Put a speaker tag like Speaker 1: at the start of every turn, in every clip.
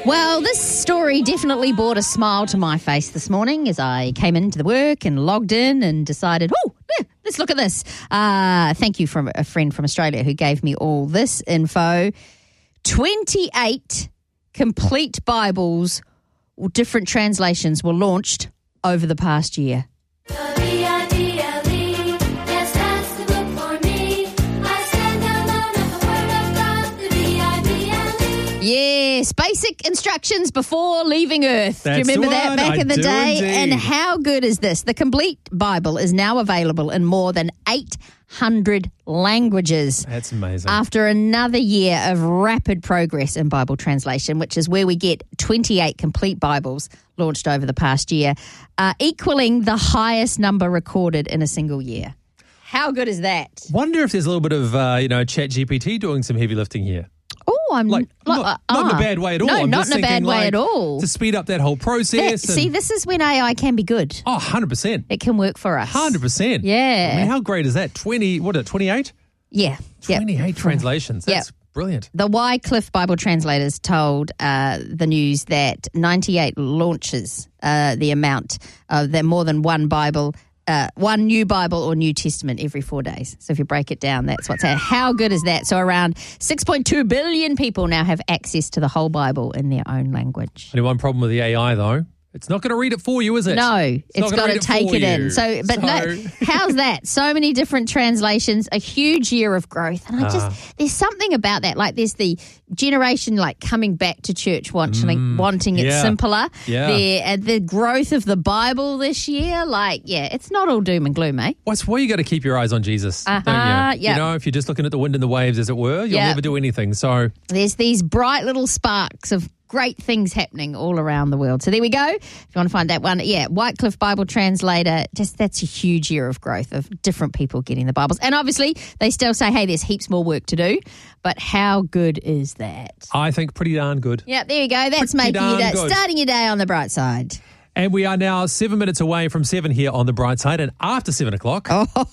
Speaker 1: Well, this story definitely brought a smile to my face this morning as I came into the work and logged in and decided, let's look at this. Thank you from a friend from Australia who gave me all this info. 28 complete Bibles, different translations were launched over the past year. Yes, basic instructions before leaving Earth.
Speaker 2: That's
Speaker 1: Do you remember that back in the day?
Speaker 2: Indeed.
Speaker 1: And how good is this? The complete Bible is now available in more than 800 languages.
Speaker 2: That's amazing.
Speaker 1: After another year of rapid progress in Bible translation, which is where we get 28 complete Bibles launched over the past year, equaling the highest number recorded in a single year. How good is that?
Speaker 2: Wonder if there's a little bit of, ChatGPT doing some heavy lifting here.
Speaker 1: Oh, I'm
Speaker 2: not in a bad way at all.
Speaker 1: No,
Speaker 2: I'm
Speaker 1: not
Speaker 2: just
Speaker 1: in a bad
Speaker 2: thinking,
Speaker 1: way at all.
Speaker 2: To speed up that whole process.
Speaker 1: See, this is when AI can be good.
Speaker 2: 100%.
Speaker 1: It can work for us.
Speaker 2: 100%.
Speaker 1: Yeah.
Speaker 2: I mean, how great is that? 28?
Speaker 1: Yeah.
Speaker 2: 28 translations. That's brilliant.
Speaker 1: The Wycliffe Bible translators told the news that 98 launches the amount of more than one Bible, one new Bible or New Testament every 4 days. So if you break it down, that's what's happening. How good is that? So around 6.2 billion people now have access to the whole Bible in their own language.
Speaker 2: Only one problem with the AI, though. It's not going to read it for you, is it?
Speaker 1: No, it's got to take it in. No, how's that? So many different translations, a huge year of growth. And there's something about that. Like there's the generation like coming back to church wanting it simpler.
Speaker 2: Yeah.
Speaker 1: The growth of the Bible this year, it's not all doom and gloom, eh?
Speaker 2: That's why you got to keep your eyes on Jesus, don't you?
Speaker 1: Yeah.
Speaker 2: You know, if you're just looking at the wind and the waves, as it were, you'll never do anything. So
Speaker 1: there's these bright little sparks of great things happening all around the world. So there we go. If you want to find that one, Wycliffe Bible Translator, that's a huge year of growth of different people getting the Bibles. And obviously, they still say, hey, there's heaps more work to do. But how good is that?
Speaker 2: I think pretty darn good.
Speaker 1: Yeah, there you go. That's
Speaker 2: pretty
Speaker 1: making your day,
Speaker 2: good.
Speaker 1: starting your day on the bright side.
Speaker 2: And we are now 7 minutes away from 7 here on the bright side. And after 7 o'clock...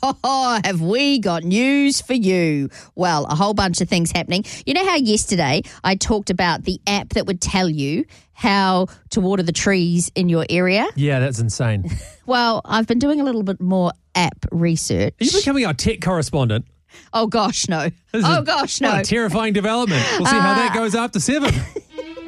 Speaker 1: have we got news for you? Well, a whole bunch of things happening. You know how yesterday I talked about the app that would tell you how to water the trees in your area?
Speaker 2: Yeah, that's insane.
Speaker 1: Well, I've been doing a little bit more app research.
Speaker 2: Are you becoming our tech correspondent?
Speaker 1: Oh, gosh, no.
Speaker 2: What a terrifying development. We'll see how that goes after 7.